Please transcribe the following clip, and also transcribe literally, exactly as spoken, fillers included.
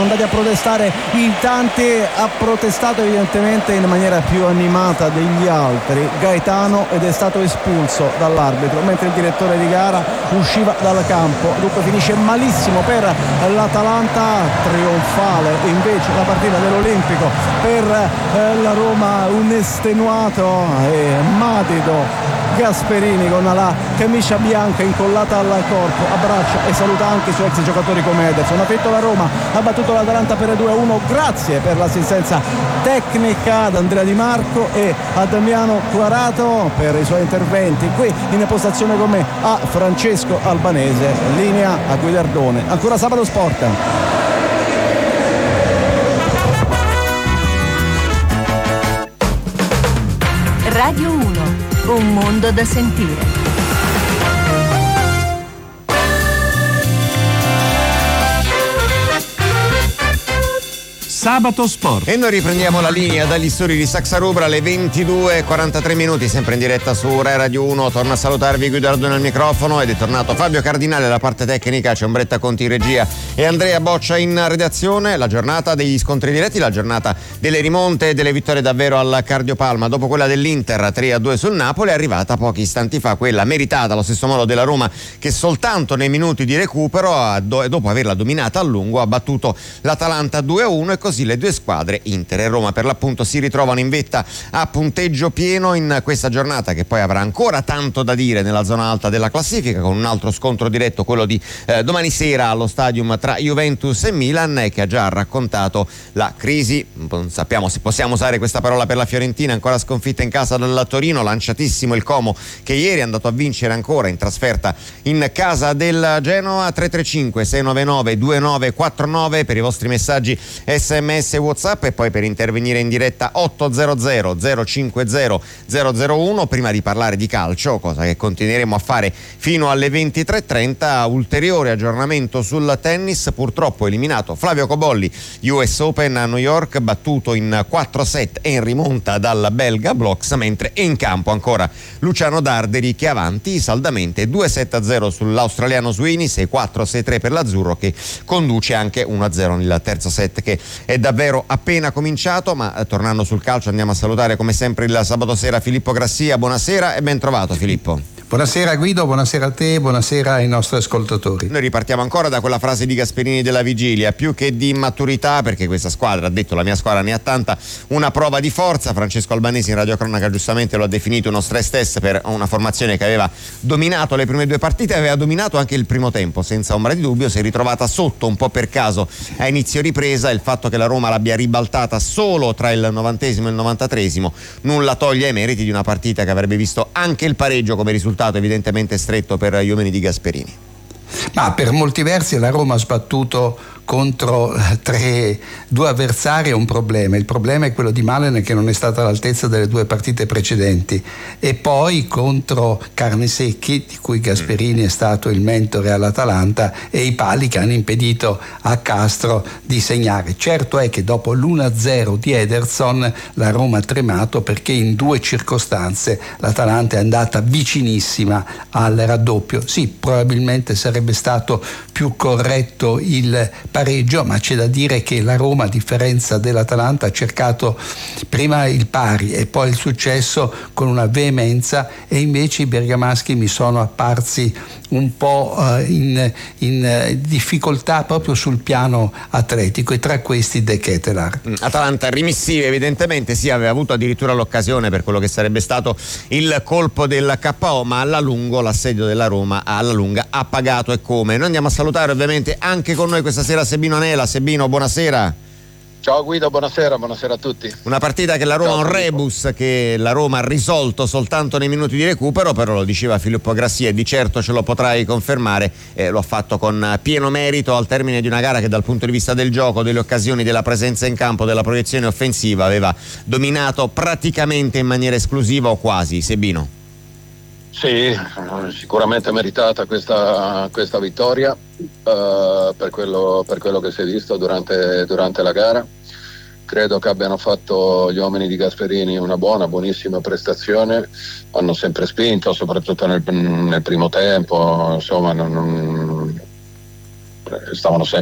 andati a protestare in tanti, ha protestato evidentemente in maniera più animata degli altri Gaetano ed è stato espulso dall'arbitro mentre il direttore di gara usciva dal campo. Dunque finisce malissimo per l'Atalanta, trionfale invece la partita dell'Olimpico per eh, la Roma, un estenuato e matido Gasperini con la camicia bianca incollata al corpo abbraccia e saluta anche i suoi ex giocatori come Ederson. Ha vinto la Roma, ha battuto l'Atalanta per due a uno grazie per l'assistenza tecnica ad Andrea Di Marco e a Damiano Quarato per i suoi interventi qui in postazione come a Francesco Albanese. Linea a Guidardone. Ancora Sabato Sport. Radio uno, un mondo da sentire. Sabato Sport. E noi riprendiamo la linea dagli studi di Saxa Rubra alle ventidue e quarantatré minuti, sempre in diretta su Rai Radio uno. Torna a salutarvi Guido al microfono ed è tornato Fabio Cardinale alla parte tecnica, c'è Ombretta Conti in regia e Andrea Boccia in redazione. La giornata degli scontri diretti, la giornata delle rimonte e delle vittorie davvero al Cardiopalma. Dopo quella dell'Inter tre a due sul Napoli è arrivata pochi istanti fa quella meritata allo stesso modo della Roma, che soltanto nei minuti di recupero, dopo averla dominata a lungo, ha battuto l'Atalanta due a uno e così le due squadre, Inter e Roma, per l'appunto si ritrovano in vetta a punteggio pieno in questa giornata che poi avrà ancora tanto da dire nella zona alta della classifica, con un altro scontro diretto, quello di eh, domani sera allo Stadium tra Juventus e Milan, che ha già raccontato la crisi, non sappiamo se possiamo usare questa parola per la Fiorentina, ancora sconfitta in casa dal Torino, lanciatissimo il Como che ieri è andato a vincere ancora in trasferta in casa del Genoa. Tre tre cinque sei nove nove due nove quattro nove per i vostri messaggi sms WhatsApp e poi per intervenire in diretta otto zero zero zero cinque zero zero zero uno. Prima di parlare di calcio, cosa che continueremo a fare fino alle ventitré e trenta, ulteriore aggiornamento sul tennis, purtroppo eliminato Flavio Cobolli, U S Open a New York, battuto in quattro set e in rimonta dal belga Blox, mentre è in campo ancora Luciano Darderi che avanti saldamente due sette a zero sull'australiano Sweeney, sei quattro sei tre per l'azzurro che conduce anche uno a zero nel terzo set che è davvero appena cominciato. Ma eh, tornando sul calcio andiamo a salutare come sempre il sabato sera Filippo Grassia. Buonasera e ben trovato Filippo. Buonasera Guido, buonasera a te, buonasera ai nostri ascoltatori. Noi ripartiamo ancora da quella frase di Gasperini della vigilia, più che di immaturità, perché questa squadra, ha detto la mia squadra ne ha tanta, una prova di forza. Francesco Albanesi in radiocronaca giustamente lo ha definito uno stress test per una formazione che aveva dominato le prime due partite, aveva dominato anche il primo tempo senza ombra di dubbio, si è ritrovata sotto un po' per caso a inizio ripresa. Il fatto che la Roma l'abbia ribaltata solo tra il novantesimo e il novantatreesimo nulla toglie ai meriti di una partita che avrebbe visto anche il pareggio come risultato evidentemente stretto per gli uomini di Gasperini. Ma per molti versi la Roma ha sbattuto contro tre, due avversari è un problema. Il problema è quello di Malen, che non è stata all'altezza delle due partite precedenti, e poi contro Carnesecchi, di cui Gasperini è stato il mentore all'Atalanta, e i pali che hanno impedito a Castro di segnare. Certo è che dopo l'uno a zero di Ederson la Roma ha tremato, perché in due circostanze l'Atalanta è andata vicinissima al raddoppio. Sì, probabilmente sarebbe stato più corretto il pareggio, ma c'è da dire che la Roma, a differenza dell'Atalanta, ha cercato prima il pari e poi il successo con una veemenza, e invece i bergamaschi mi sono apparsi un po' in, in difficoltà proprio sul piano atletico, e tra questi De Ketelaar. Atalanta rimissiva evidentemente, sì, aveva avuto addirittura l'occasione per quello che sarebbe stato il colpo del K O, ma alla lungo l'assedio della Roma alla lunga ha pagato, e come. Noi andiamo a salutare ovviamente anche con noi questa sera Sebino Anela. Sebino, buonasera. Ciao Guido, buonasera, buonasera a tutti. Una partita che la Roma, Ciao, un rebus che la Roma ha risolto soltanto nei minuti di recupero, però lo diceva Filippo Grassia e di certo ce lo potrai confermare, eh, lo ha fatto con pieno merito al termine di una gara che dal punto di vista del gioco, delle occasioni, della presenza in campo, della proiezione offensiva aveva dominato praticamente in maniera esclusiva o quasi. Sebino. Sì, sicuramente meritata questa, questa vittoria uh, per, quello, per quello che si è visto durante, durante la gara. Credo che abbiano fatto gli uomini di Gasperini una buona, buonissima prestazione, hanno sempre spinto, soprattutto nel, nel primo tempo, insomma non, non, stavano sempre